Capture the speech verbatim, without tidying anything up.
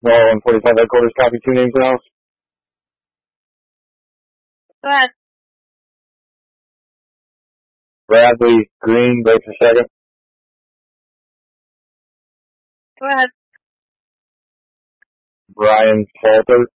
Norwell one forty-five headquarters, copy two names in house. Go ahead. Bradley Green, break for second. Go ahead. Brian Falter.